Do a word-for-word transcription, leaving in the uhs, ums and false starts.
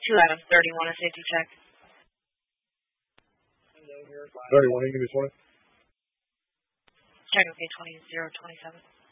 Two items, thirty-one, a safety check. thirty-one, you give me twenty. Check, okay, twenty, zero, twenty-seven.